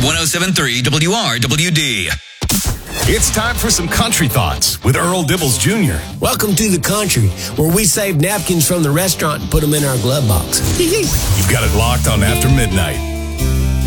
107.3 WRWD. It's time for some country thoughts with Earl Dibbles Jr. Welcome to the country, where we save napkins from the restaurant and put them in our glove box. You've got it locked on After Midnight.